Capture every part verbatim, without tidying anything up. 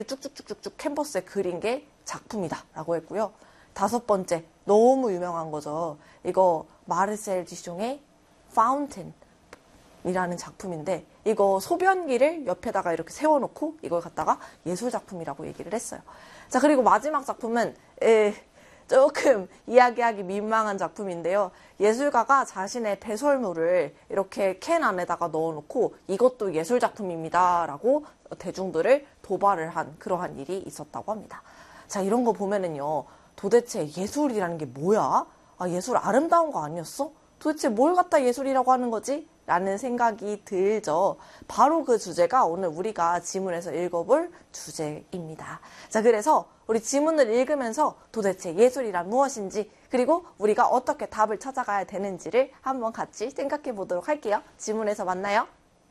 쭉쭉쭉쭉쭉 캔버스에 그린 게 작품이다 라고 했고요. 다섯 번째, 너무 유명한 거죠. 이거 마르셀 듀숑의 파운틴 이라는 작품인데, 이거 소변기를 옆에다가 이렇게 세워놓고 이걸 갖다가 예술작품이라고 얘기를 했어요. 자, 그리고 마지막 작품은 에, 조금 이야기하기 민망한 작품인데요. 예술가가 자신의 배설물을 이렇게 캔 안에다가 넣어놓고 이것도 예술작품입니다 라고 대중들을 도발을 한 그러한 일이 있었다고 합니다. 자, 이런 거 보면은요, 도대체 예술이라는 게 뭐야? 아, 예술 아름다운 거 아니었어? 도대체 뭘 갖다 예술이라고 하는 거지? 라는 생각이 들죠. 바로 그 주제가 오늘 우리가 지문에서 읽어볼 주제입니다. 자, 그래서 우리 지문을 읽으면서 도대체 예술이란 무엇인지, 그리고 우리가 어떻게 답을 찾아가야 되는지를 한번 같이 생각해 보도록 할게요. 지문에서 만나요.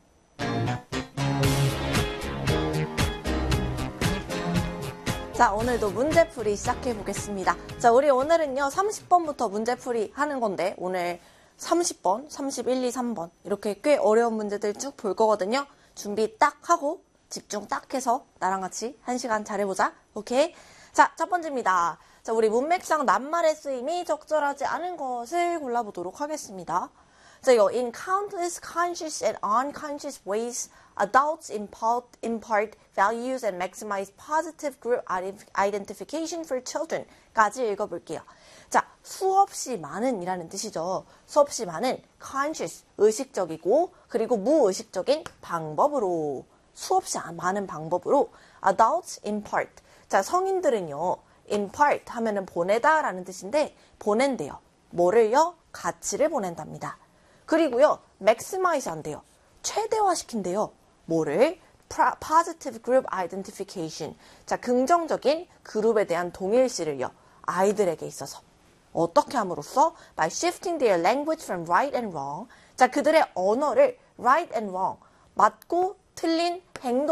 자, 오늘도 문제풀이 시작해 보겠습니다. 자, 우리 오늘은요, 삼십 번부터 문제풀이 하는 건데, 오늘 삼십 번, 삼십일, 이, 삼 번 이렇게 꽤 어려운 문제들 쭉 볼 거거든요. 준비 딱 하고 집중 딱 해서 나랑 같이 한 시간 잘해보자. 오케이? 자, 첫 번째입니다. 자, 우리 문맥상 낱말의 쓰임이 적절하지 않은 것을 골라보도록 하겠습니다. 자, 이거 in countless conscious and unconscious ways, adults impart, impart values and maximize positive group identification for children 까지 읽어볼게요. 자, 수없이 많은 이라는 뜻이죠. 수없이 많은 conscious, 의식적이고, 그리고 무의식적인 방법으로, 수없이 많은 방법으로 adults impart. 자, 성인들은요, impart 하면은 보내다 라는 뜻인데, 보낸대요. 뭐를요? 가치를 보낸답니다. 그리고요, maximize 한대요. 최대화시킨대요. 뭐를? positive group identification. 자, 긍정적인 그룹에 대한 동일시를요, 아이들에게 있어서. 어떻게 함으로써? By shifting their language from right and wrong. 자, 그들의 언어를 right and wrong, 맞고 틀린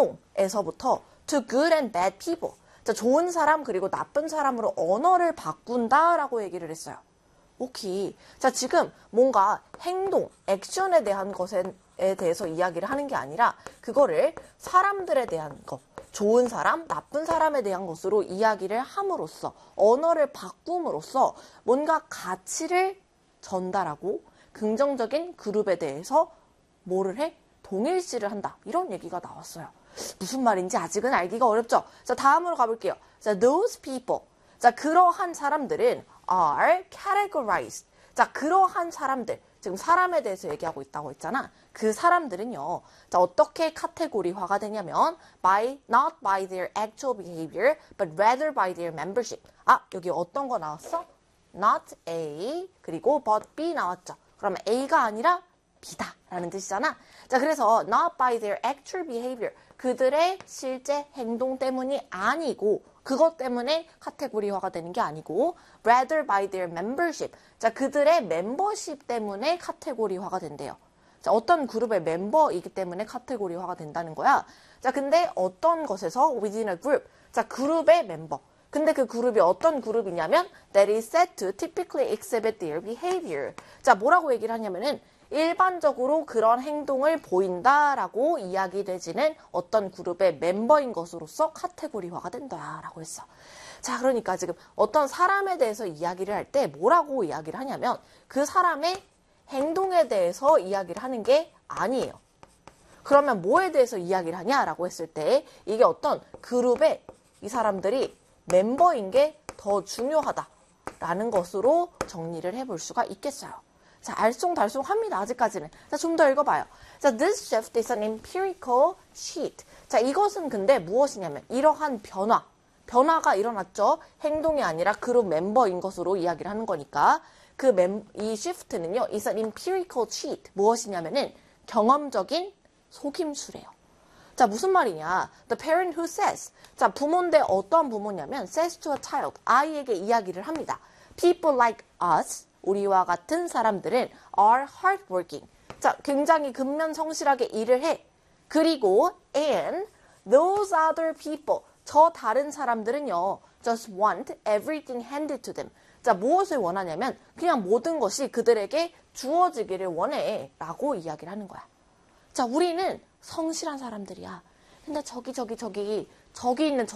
행동에서부터 to good and bad people. 자, 좋은 사람 그리고 나쁜 사람으로 언어를 바꾼다라고 얘기를 했어요. 오케이. 자, 지금 뭔가 행동, 액션에 대한 것에 대해서 이야기를 하는 게 아니라 그거를 사람들에 대한 것, 좋은 사람, 나쁜 사람에 대한 것으로 이야기를 함으로써, 언어를 바꿈으로써 뭔가 가치를 전달하고 긍정적인 그룹에 대해서 뭐를 해? 동일시를 한다. 이런 얘기가 나왔어요. 무슨 말인지 아직은 알기가 어렵죠? 자, 다음으로 가볼게요. 자, those people. 자, 그러한 사람들은 are categorized. 자, 그러한 사람들. 지금 사람에 대해서 얘기하고 있다고 했잖아. 그 사람들은요, 자, 어떻게 카테고리화가 되냐면 by not by their actual behavior, but rather by their membership. 아, 여기 어떤 거 나왔어? Not A 그리고 but B 나왔죠. 그러면 A가 아니라 B다 라는 뜻이잖아. 자, 그래서 not by their actual behavior, 그들의 실제 행동 때문이 아니고, 그것 때문에 카테고리화가 되는 게 아니고 rather by their membership. 자, 그들의 멤버십 때문에 카테고리화가 된대요. 자, 어떤 그룹의 멤버이기 때문에 카테고리화가 된다는 거야. 자, 근데 어떤 것에서 within a group. 자, 그룹의 멤버. 근데 그 그룹이 어떤 그룹이냐면 that is said to typically exhibit their behavior. 자, 뭐라고 얘기를 하냐면은 일반적으로 그런 행동을 보인다라고 이야기되지는 어떤 그룹의 멤버인 것으로서 카테고리화가 된다라고 했어. 자, 그러니까 지금 어떤 사람에 대해서 이야기를 할 때 뭐라고 이야기를 하냐면 그 사람의 행동에 대해서 이야기를 하는 게 아니에요. 그러면 뭐에 대해서 이야기를 하냐라고 했을 때 이게 어떤 그룹의 이 사람들이 멤버인 게 더 중요하다라는 것으로 정리를 해볼 수가 있겠어요. 자, 알쏭달쏭합니다. 아직까지는. 자, 좀 더 읽어봐요. 자, this shift is an empirical sheet. 자, 이것은 근데 무엇이냐면 이러한 변화, 변화가 일어났죠. 행동이 아니라 그룹 멤버인 것으로 이야기를 하는 거니까 그 멤, 이 shift는요, is an empirical sheet. 무엇이냐면은 경험적인 속임수래요. 자, 무슨 말이냐? The parent who says. 자, 부모인데 어떤 부모냐면 says to a child. 아이에게 이야기를 합니다. People like us. 우리와 같은 사람들은 are hardworking. 자, 굉장히 근면성실하게 일을 해. 그리고 and those other people. 저 다른 사람들은요. just want everything handed to them. 자, 무엇을 원하냐면 그냥 모든 것이 그들에게 주어지기를 원해 라고 이야기를 하는 거야. 자, 우리는 성실한 사람들이야. 근데 저기 저기 저기 저기 있는 저